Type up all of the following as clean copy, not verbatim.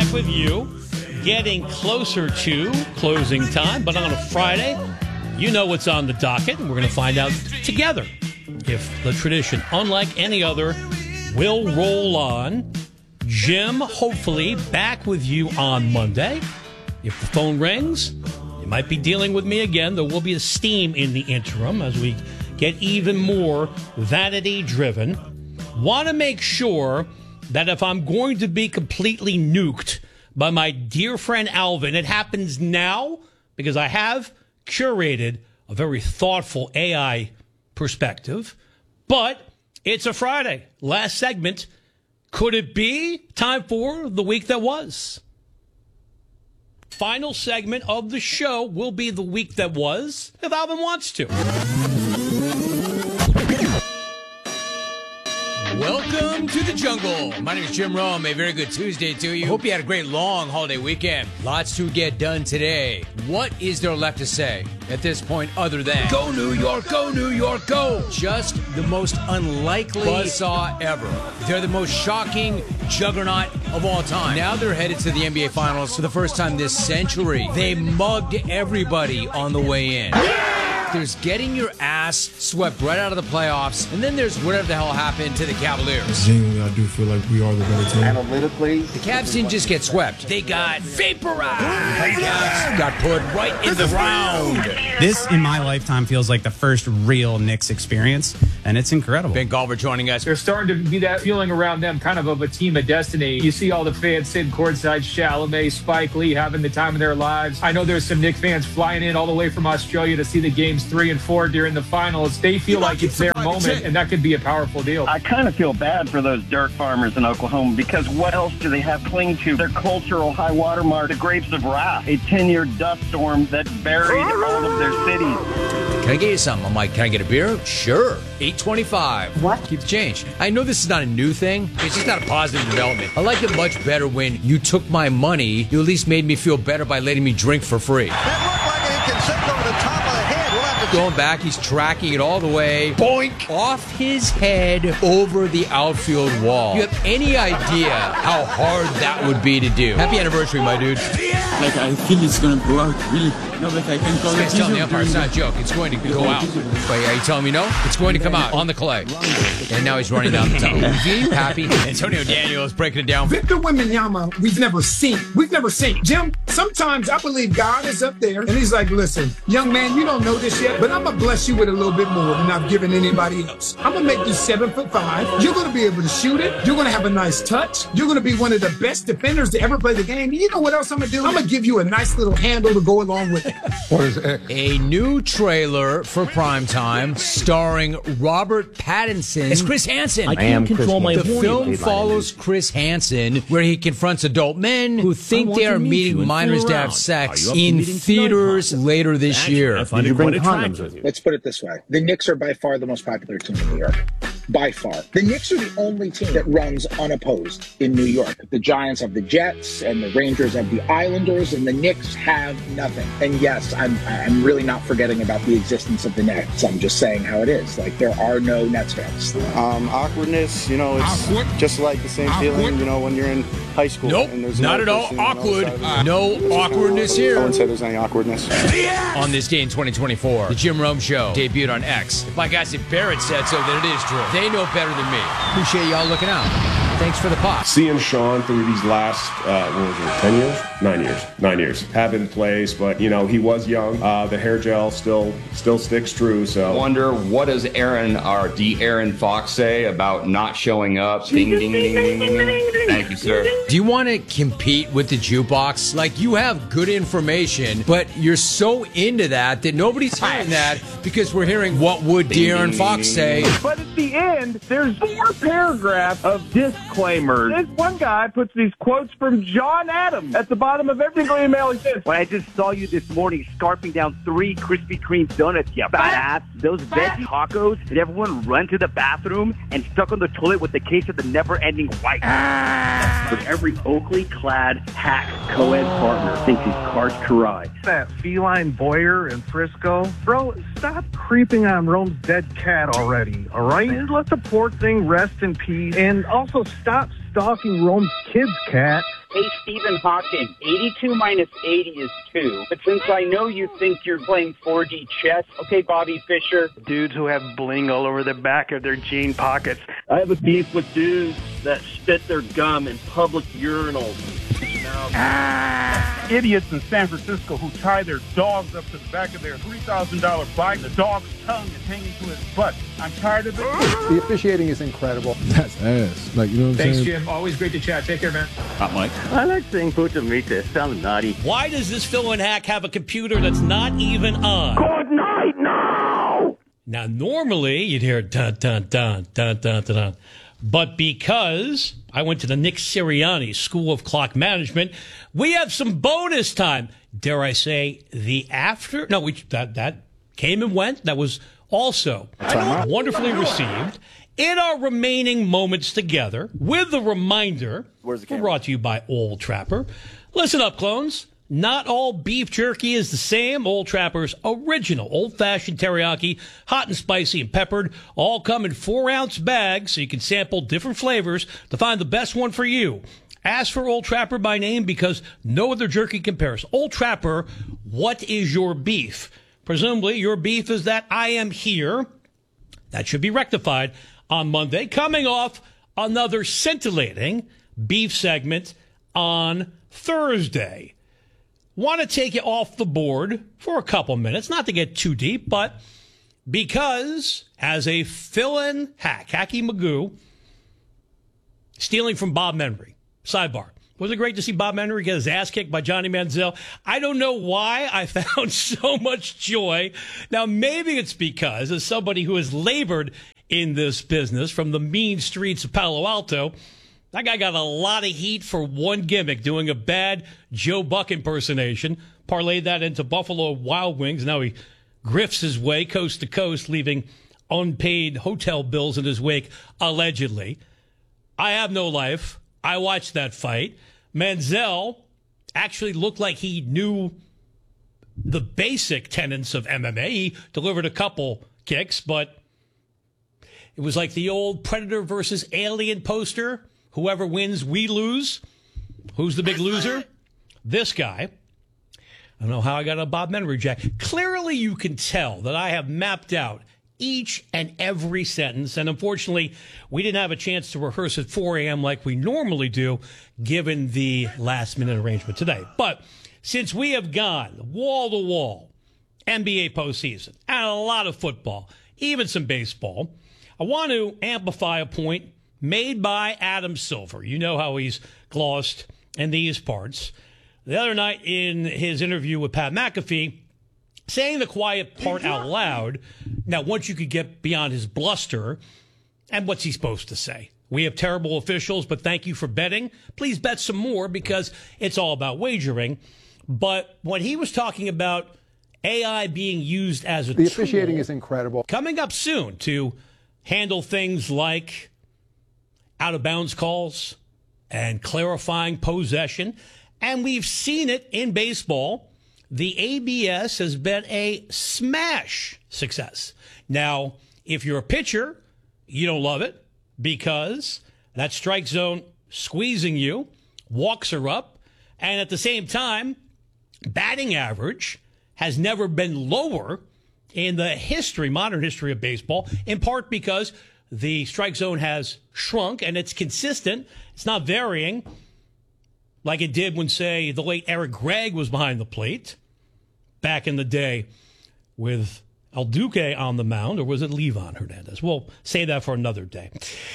back with you, getting closer to closing time, but on a Friday, you know what's on the docket, and we're going to find out together if the tradition, unlike any other, will roll on. Jim, hopefully, back with you on Monday. If the phone rings, you might be dealing with me again. There will be a steam in the interim as we get even more vanity-driven. Want to make sure that if I'm going to be completely nuked by my dear friend Alvin, it happens now because I have curated a very thoughtful AI perspective. But it's a Friday. Last segment. Could it be time for the week that was? Final segment of the show will be the week that was, if Alvin wants to. Welcome to the jungle. My name is Jim Rome. A very good Tuesday to you. Hope you had a great long holiday weekend. Lots to get done today. What is there left to say at this point other than go New York, go New York, go? Just the most unlikely buzzsaw ever. They're the most shocking juggernaut of all time. Now they're headed to the NBA Finals for the first time this century. They mugged everybody on the way in. There's getting your ass swept right out of the playoffs, and then there's whatever the hell happened to the Cavaliers. Genuinely, I do feel like we are the better team. Analytically, the Cavs didn't just get swept. They got vaporized. The Cavs got put right in the ground. This, in my lifetime, feels like the first real Knicks experience, and it's incredible. Ben Golver joining us. There's starting to be that feeling around them, kind of a team of destiny. You see all the fans sitting courtside, Chalamet, Spike Lee having the time of their lives. I know there's some Knicks fans flying in all the way from Australia to see the games 3 and 4 during the finals. They feel like it's their moment, and that could be a powerful deal. I kind of feel bad for those dirt farmers in Oklahoma because what else do they have cling to? Their cultural high water mark, the grapes of wrath, a 10-year dust storm that buried all of their cities. Can I get you something? I'm like, can I get a beer? Sure. $8.25. What? Keep the change. I know this is not a new thing. It's just not a positive development. I like it much better when you took my money. You at least made me feel better by letting me drink for free. That looked like he can send over the top of the head. We'll have to Going back, he's tracking it all the way. Boink! Off his head over the outfield wall. You have any idea how hard that would be to do? Happy anniversary, my dude. Like, I feel it's going to go out, really. No, like, I can call it. Telling the umpire, it's not a joke. It's going to go out. Wait, are you telling me no? It's going to come out on the clay. And now he's running down the tunnel. Happy. Antonio Daniels breaking it down. Victor Wembanyama, we've never seen. Jim, sometimes I believe God is up there, and he's like, listen, young man, you don't know this yet, but I'm going to bless you with a little bit more than I've given anybody else. I'm going to make you 7'5". You're going to be able to shoot it. You're going to have a nice touch. You're going to be one of the best defenders to ever play the game. You know what else I'm going to do? I'm going to give you a nice little handle to go along with it. What is it? A new trailer for primetime starring Robert Pattinson as Chris Hansen. I can't control my The film follows Chris Hansen, where he confronts adult men who think they are meeting minors to have sex in theaters later this year. Did you bring condoms with you? Let's put it this way. The Knicks are by far the most popular team in New York. By far. The Knicks are the only team that runs unopposed in New York. The Giants have the Jets, and the Rangers have the Islanders, and the Knicks have nothing. And yes, I'm really not forgetting about the existence of the Nets. I'm just saying how it is. Like, there are no Nets fans. Awkwardness, it's just like the same feeling, when you're in high school. Nope, and there's not at all awkward. No awkwardness here. No one said there's any awkwardness. On this day in 2024, the Jim Rome Show debuted on X. If my guy Sid Barrett said so, then it is true. They know better than me. Appreciate y'all looking out. Thanks for the pop. Seeing Sean through these last, 10 years? 9 years. 9 years. Have in place, but, he was young. The hair gel still sticks true, so. Wonder, what does our De'Aaron Fox say about not showing up? Ding, ding, ding, ding, ding, ding. Thank you, sir. Do you want to compete with the jukebox? Like, you have good information, but you're so into that nobody's hearing that because we're hearing what would De'Aaron Fox say. But at the end, there's 4 paragraphs of disclaimers. This one guy puts these quotes from John Adams at the bottom of every single email he sends. When I just saw you this morning scarfing down 3 Krispy Kreme donuts, you badass. Those veggie tacos, did everyone run to the bathroom and stuck on the toilet with the case of the never-ending white? But every Oakley-clad hack co-ed partner thinks he's Karch Kiraly. That feline Boyer in Frisco. Bro, stop creeping on Rome's dead cat already, all right? And let the poor thing rest in peace. And also stop stalking Rome's kid's cat Hey, Stephen Hawking, 82 minus 80 is 2. But since I know you think you're playing 4D chess, okay, Bobby Fischer. Dudes who have bling all over the back of their jean pockets. I have a beef with dudes that spit their gum in public urinals. Idiots in San Francisco who tie their dogs up to the back of their $3,000 bike. The dog's tongue is hanging to his butt. I'm tired of it. The officiating is incredible. That's ass. Like, you know what I'm Thanks, saying? Jim. Always great to chat. Take care, man. Hot Mike. I like saying puta mita. Sounds naughty. Why does this fill-in hack have a computer that's not even on? Good night now! Now, normally you'd hear dun, dun, dun, dun, dun, dun, dun. But because I went to the Nick Sirianni School of Clock Management, we have some bonus time. Dare I say the after? No, that came and went. That was also wonderfully received. In our remaining moments together, with the reminder, we're brought to you by Old Trapper. Listen up, clones. Not all beef jerky is the same. Old Trapper's original old-fashioned teriyaki, hot and spicy and peppered, all come in 4-ounce bags so you can sample different flavors to find the best one for you. Ask for Old Trapper by name because no other jerky compares. Old Trapper, what is your beef? Presumably your beef is that I am here. That should be rectified on Monday. Coming off another scintillating beef segment on Thursday. Want to take you off the board for a couple minutes, not to get too deep, but because as a fill-in hack, Hacky Magoo, stealing from Bob Menery. Sidebar. Was it great to see Bob Menery get his ass kicked by Johnny Manziel? I don't know why I found so much joy. Now, maybe it's because, as somebody who has labored in this business from the mean streets of Palo Alto, that guy got a lot of heat for one gimmick, doing a bad Joe Buck impersonation, parlayed that into Buffalo Wild Wings. Now he grifts his way coast to coast, leaving unpaid hotel bills in his wake, allegedly. I have no life. I watched that fight. Manziel actually looked like he knew the basic tenets of MMA. He delivered a couple kicks, but it was like the old Predator versus Alien poster. Whoever wins, we lose. Who's the big loser? This guy. I don't know how I got a Bob Menery jack. Clearly, you can tell that I have mapped out each and every sentence. And unfortunately, we didn't have a chance to rehearse at 4 a.m. like we normally do, given the last-minute arrangement today. But since we have gone wall-to-wall, NBA postseason, and a lot of football, even some baseball, I want to amplify a point made by Adam Silver. You know how he's glossed in these parts. The other night in his interview with Pat McAfee, saying the quiet part out loud. Now, once you could get beyond his bluster, and what's he supposed to say? We have terrible officials, but thank you for betting. Please bet some more because it's all about wagering. But when he was talking about AI being used as a tool, the officiating is incredible. Coming up soon to handle things like out-of-bounds calls and clarifying possession. And we've seen it in baseball. The ABS has been a smash success. Now, if you're a pitcher, you don't love it because that strike zone squeezing you, walks are up, and at the same time, batting average has never been lower in the history, modern history of baseball, in part because the strike zone has shrunk and it's consistent. It's not varying like it did when, say, the late Eric Gregg was behind the plate back in the day with El Duque on the mound, or was it Levon Hernandez? We'll say that for another day.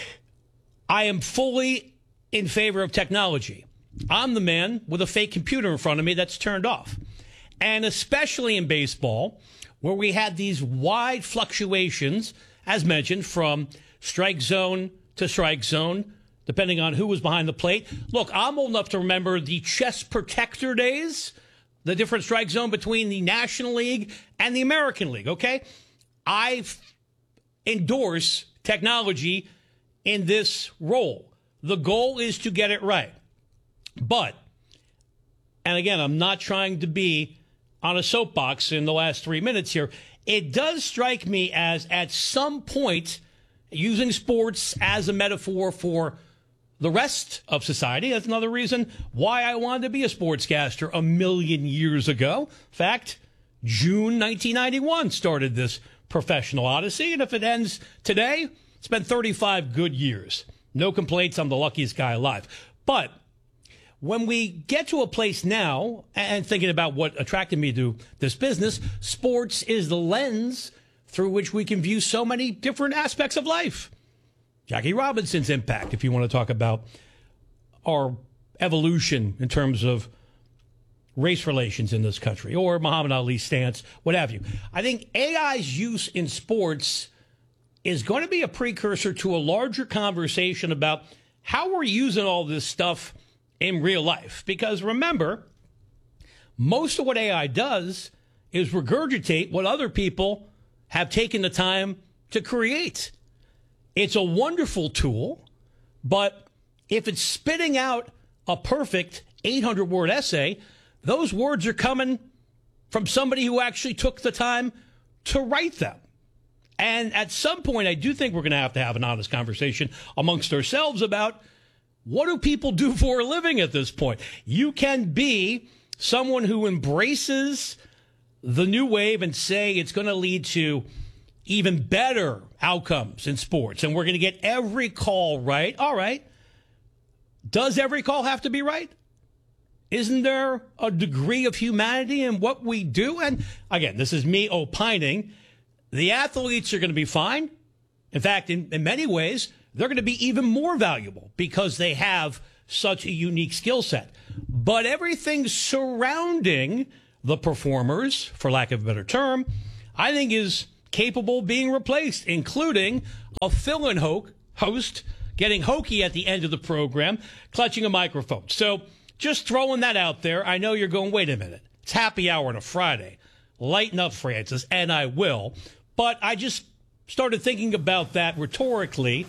I am fully in favor of technology. I'm the man with a fake computer in front of me that's turned off. And especially in baseball, where we had these wide fluctuations, as mentioned, from strike zone to strike zone, depending on who was behind the plate. Look, I'm old enough to remember the chest protector days, the different strike zone between the National League and the American League, okay? I endorse technology in this role. The goal is to get it right. But, and again, I'm not trying to be on a soapbox in the last 3 minutes here. It does strike me as, at some point, using sports as a metaphor for the rest of society. That's another reason why I wanted to be a sportscaster a million years ago. In fact, June 1991 started this professional odyssey, and if it ends today, it's been 35 good years. No complaints. I'm the luckiest guy alive. But when we get to a place now, and thinking about what attracted me to this business, sports is the lens through which we can view so many different aspects of life. Jackie Robinson's impact, if you want to talk about our evolution in terms of race relations in this country, or Muhammad Ali's stance, what have you. I think AI's use in sports is going to be a precursor to a larger conversation about how we're using all this stuff in real life. Because remember, most of what AI does is regurgitate what other people have taken the time to create. It's a wonderful tool, but if it's spitting out a perfect 800-word essay, those words are coming from somebody who actually took the time to write them. And at some point, I do think we're going to have an honest conversation amongst ourselves about what do people do for a living at this point. You can be someone who embraces the new wave and say it's going to lead to even better outcomes in sports, and we're going to get every call right. All right. Does every call have to be right? Isn't there a degree of humanity in what we do? And again, this is me opining. The athletes are going to be fine. In fact, in many ways, they're going to be even more valuable because they have such a unique skill set. But everything surrounding the performers, for lack of a better term, I think is capable of being replaced, including a fill-in host getting hokey at the end of the program, clutching a microphone. So just throwing that out there. I know you're going, wait a minute. It's happy hour on a Friday. Lighten up, Francis, and I will. But I just started thinking about that rhetorically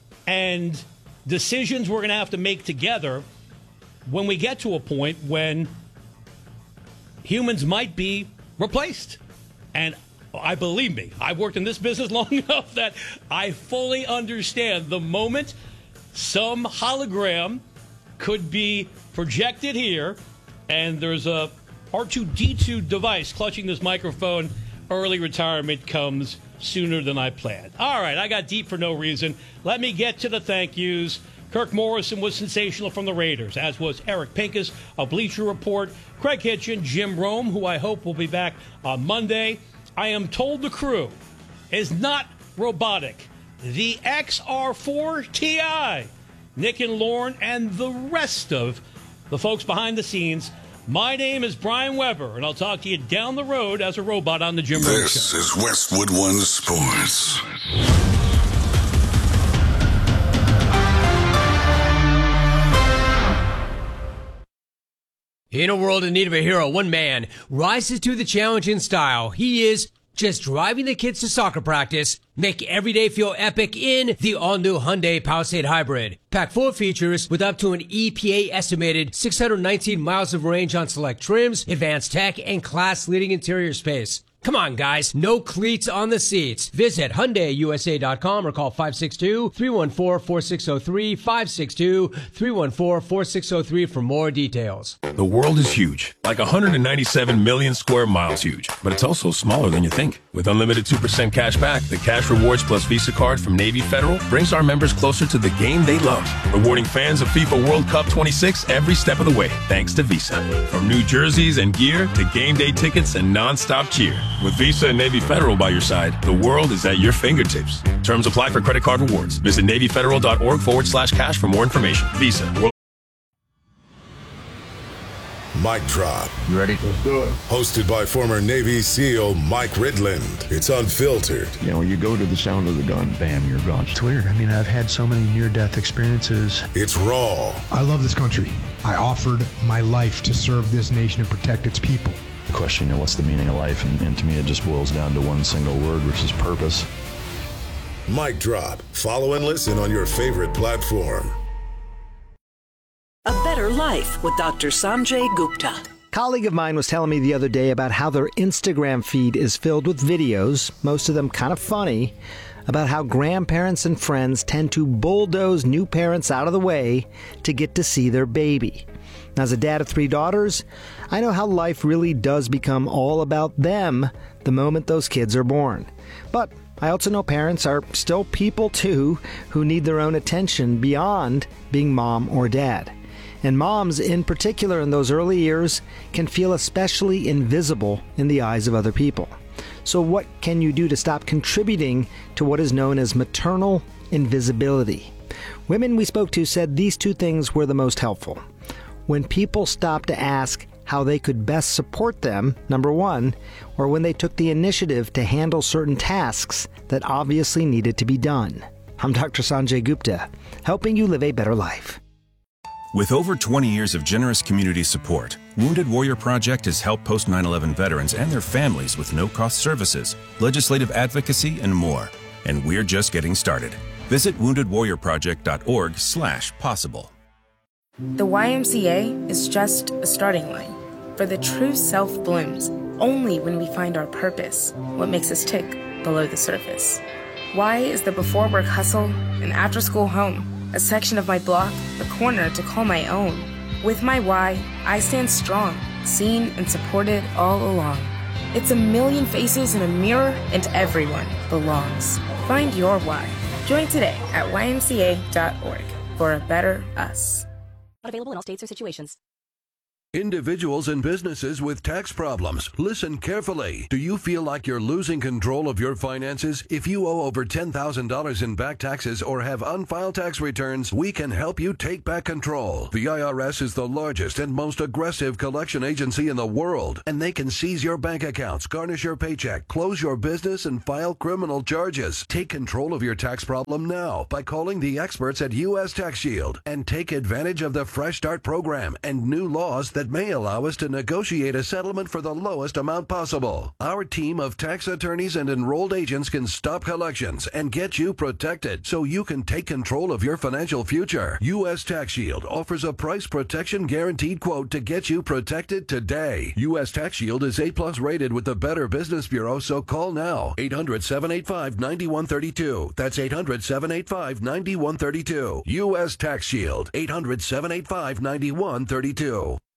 and decisions we're going to have to make together when we get to a point when humans might be replaced. And believe me, I've worked in this business long enough that I fully understand the moment some hologram could be projected here and there's a R2-D2 device clutching this microphone, early retirement comes sooner than I planned. All right, I got deep for no reason. Let me get to the thank yous. Kirk Morrison was sensational from the Raiders, as was Eric Pincus of Bleacher Report, Craig Hitchin, Jim Rome, who I hope will be back on Monday. I am told the crew is not robotic. The XR4 Ti, Nick and Lauren, and the rest of the folks behind the scenes. My name is Brian Weber, and I'll talk to you down the road as a robot on the Jim Rome Show. This is Westwood One Sports. In a world in need of a hero, one man rises to the challenge in style. He is just driving the kids to soccer practice, make every day feel epic in the all-new Hyundai Palisade Hybrid. Packed full of features with up to an EPA-estimated 619 miles of range on select trims, advanced tech, and class-leading interior space. Come on, guys. No cleats on the seats. Visit HyundaiUSA.com or call 562-314-4603, 562-314-4603 for more details. The world is huge, like 197 million square miles huge, but it's also smaller than you think. With unlimited 2% cash back, the Cash Rewards Plus Visa card from Navy Federal brings our members closer to the game they love, rewarding fans of FIFA World Cup 26 every step of the way, thanks to Visa. From new jerseys and gear to game day tickets and non-stop cheer. With Visa and Navy Federal by your side, the world is at your fingertips. Terms apply for credit card rewards. Visit NavyFederal.org/cash for more information. Visa. Mic Drop. You ready? Let's do it. Hosted by former Navy SEAL Mike Ridland. It's unfiltered. You know, you go to the sound of the gun, bam, you're gone. It's weird. I mean, I've had so many near-death experiences. It's raw. I love this country. I offered my life to serve this nation and protect its people. The question, you know, what's the meaning of life? And to me, it just boils down to one single word, which is purpose. Mic Drop. Follow and listen on your favorite platform. A Better Life with Dr. Sanjay Gupta. A colleague of mine was telling me the other day about how their Instagram feed is filled with videos, most of them kind of funny, about how grandparents and friends tend to bulldoze new parents out of the way to get to see their baby. As a dad of 3 daughters, I know how life really does become all about them the moment those kids are born. But I also know parents are still people too who need their own attention beyond being mom or dad. And moms, in particular in those early years, can feel especially invisible in the eyes of other people. So what can you do to stop contributing to what is known as maternal invisibility? Women we spoke to said these 2 things were the most helpful. When people stopped to ask how they could best support them, number 1, or when they took the initiative to handle certain tasks that obviously needed to be done. I'm Dr. Sanjay Gupta, helping you live a better life. With over 20 years of generous community support, Wounded Warrior Project has helped post 9/11 veterans and their families with no-cost services, legislative advocacy, and more. And we're just getting started. Visit woundedwarriorproject.org/possible. The YMCA is just a starting line. For the true self blooms only when we find our purpose, what makes us tick below the surface. Y is the before-work hustle, an after-school home, a section of my block, a corner to call my own. With my Y, I stand strong, seen and supported all along. It's a million faces in a mirror, and everyone belongs. Find your Y. Join today at ymca.org for a better us. Not available in all states or situations. Individuals and businesses with tax problems, listen carefully. Do you feel like you're losing control of your finances? If you owe over $10,000 in back taxes or have unfiled tax returns, we can help you take back control. The IRS is the largest and most aggressive collection agency in the world, and they can seize your bank accounts, garnish your paycheck, close your business, and file criminal charges. Take control of your tax problem now by calling the experts at U.S. Tax Shield and take advantage of the Fresh Start program and new laws that may allow us to negotiate a settlement for the lowest amount possible. Our team of tax attorneys and enrolled agents can stop collections and get you protected so you can take control of your financial future. U.S. Tax Shield offers a price protection guaranteed quote to get you protected today. U.S. Tax Shield is A+ rated with the Better Business Bureau, so call now. 800-785-9132. That's 800-785-9132. U.S. Tax Shield. 800-785-9132.